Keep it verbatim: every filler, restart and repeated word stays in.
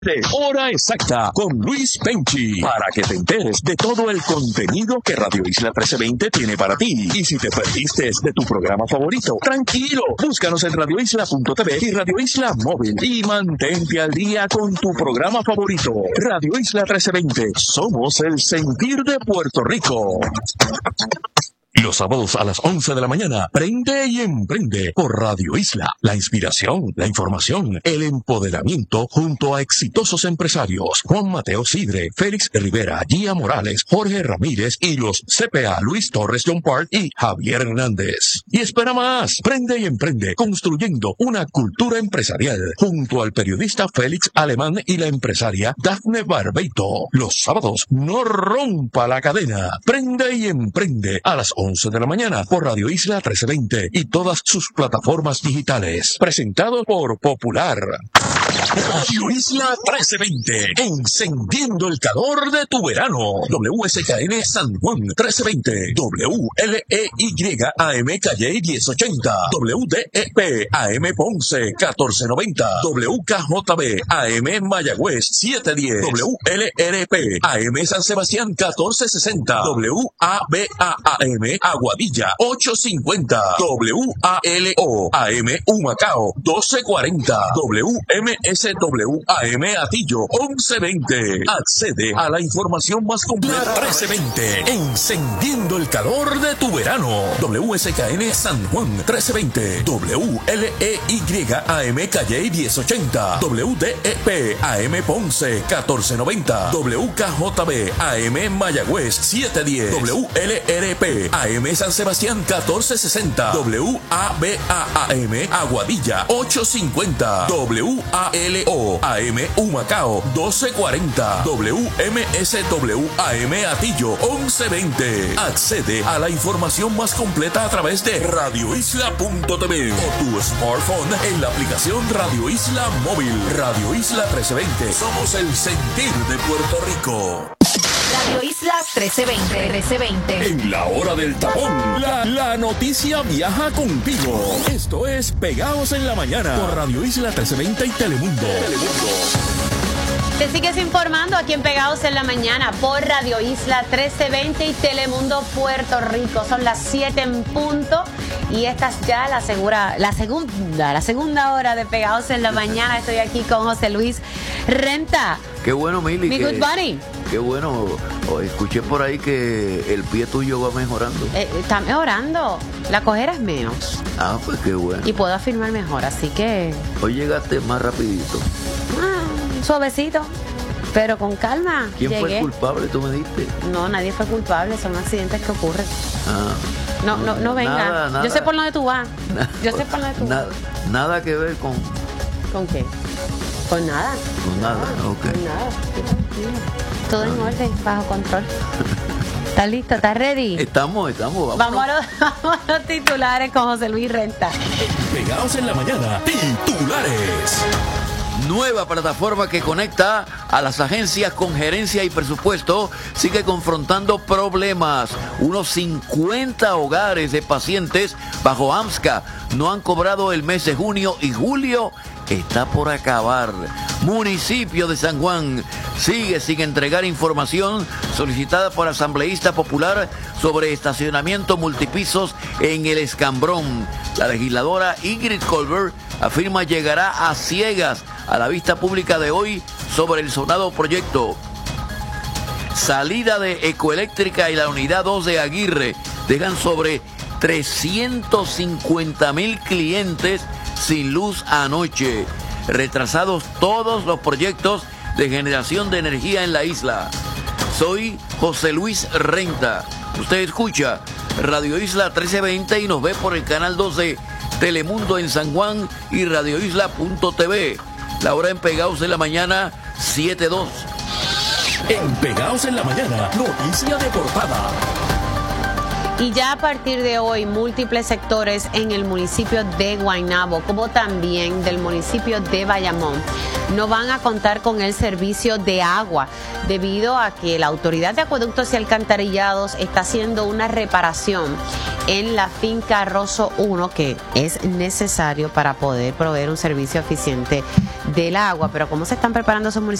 Hora exacta con Luis Penchi, para que te enteres de todo el contenido que Radio Isla trece veinte tiene para ti. Y si te perdiste de tu programa favorito, tranquilo, búscanos en radio isla punto t v y Radio Isla Móvil y mantente al día con tu programa favorito. Radio Isla trece veinte, somos el sentir de Puerto Rico. Los sábados a las once de la mañana, prende y emprende por Radio Isla. La inspiración, la información, el empoderamiento junto a exitosos empresarios. Juan Mateo Sidre, Félix Rivera, Gia Morales, Jorge Ramírez y los C P A Luis Torres John Park y Javier Hernández. Y espera más, prende y emprende construyendo una cultura empresarial junto al periodista Félix Alemán y la empresaria Dafne Barbeito. Los sábados, no rompa la cadena. Prende y emprende a las once de la mañana por Radio Isla trece veinte y todas sus plataformas digitales. Presentado por Popular. Radio Isla trece veinte, encendiendo el calor de tu verano. W S K N San Juan trece veinte, W L E Y A M Calle diez ochenta, W D E P A M Ponce catorce noventa, W K J B A M Mayagüez siete diez, W L R P A M San Sebastián catorce sesenta, W A B A A M Aguadilla ocho cincuenta, W A L O A M Humacao doce cuarenta, W M S W A M Atillo once veinte. Accede a la información más completa. trece veinte, encendiendo el calor de tu verano. W S K N San Juan trece veinte, W L E Y A M Calle diez ochenta, W D E P A M Ponce catorce noventa, W K J B A M Mayagüez siete diez, W L R P A M San Sebastián catorce sesenta, W A B A A M Aguadilla ocho cincuenta, W A L O A M Humacao doce cuarenta, W M S W A M Atillo once veinte. Accede a la información más completa a través de radio isla punto t v o tu smartphone en la aplicación Radio Isla Móvil. Radio Isla trece veinte, somos el sentir de Puerto Rico. Radio Isla trece veinte, trece veinte. En la hora del tapón, la, la noticia viaja contigo. Esto es Pegados en la Mañana por Radio Isla trece veinte y Telemundo. Telemundo. Te sigues informando aquí en Pegados en la Mañana por Radio Isla trece veinte y Telemundo Puerto Rico. Son las siete en punto y esta es ya la, segura, la segunda la segunda hora de Pegados en la Mañana. Estoy aquí con José Luis Renta. Qué bueno, Mili. Mi que, good buddy. Qué bueno. Oh, escuché por ahí que el pie tuyo va mejorando. Eh, está mejorando. La cojera es menos. Ah, pues qué bueno. Y puedo afirmar mejor, así que... Hoy llegaste más rapidito. Ah, suavecito, pero con calma. ¿Quién llegué. fue el culpable, tú me diste? No, nadie fue culpable. Son accidentes que ocurren. Ah. No, no, no venga. Nada, nada, Yo sé por dónde tú vas. Yo sé por dónde tú nada, vas. Nada que ver con... ¿Con qué? Con nada. Con nada, ok. Con nada. Todo en orden, bajo control. ¿Estás listo? ¿Estás ready? Estamos, estamos. Vamos a, los, vamos a los titulares con José Luis Renta. Pegados en la Mañana, titulares. Nueva plataforma que conecta a las agencias con gerencia y presupuesto sigue confrontando problemas. Unos cincuenta hogares de pacientes bajo AMSCA no han cobrado el mes de junio y julio está por acabar. Municipio de San Juan sigue sin entregar información solicitada por asambleísta popular sobre estacionamiento multipisos en el Escambrón. La legisladora Ingrid Colbert afirma llegará a ciegas a la vista pública de hoy sobre el sonado proyecto. Salida de Ecoeléctrica y la unidad dos de Aguirre dejan sobre trescientos cincuenta mil clientes sin luz anoche. Retrasados todos los proyectos de generación de energía en la isla. Soy José Luis Renta. Usted escucha Radio Isla trece veinte y nos ve por el canal doce Telemundo en San Juan y radio isla punto t v. La hora en Pegados en la Mañana, siete dos. En Pegados en la Mañana, noticia de portada. Y ya a partir de hoy, múltiples sectores en el municipio de Guaynabo, como también del municipio de Bayamón, no van a contar con el servicio de agua debido a que la Autoridad de Acueductos y Alcantarillados está haciendo una reparación en la finca Rosso uno, que es necesario para poder proveer un servicio eficiente del agua. Pero ¿cómo se están preparando esos municipios?